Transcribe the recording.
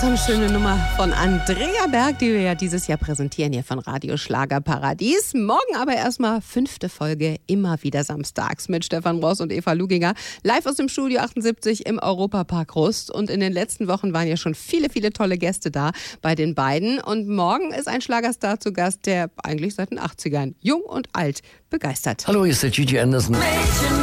so eine schöne Nummer von Andrea Berg, die wir ja dieses Jahr präsentieren hier von Radio Schlagerparadies. Morgen aber erstmal 5. Folge, immer wieder samstags mit Stefan Ross und Eva Luginger. Live aus dem Studio 78 im Europapark Rust. Und in den letzten Wochen waren ja schon viele, viele tolle Gäste da bei den beiden. Und morgen ist ein Schlagerstar zu Gast, der eigentlich seit den 80ern jung und alt begeistert. Hallo, hier ist der Gigi Anderson.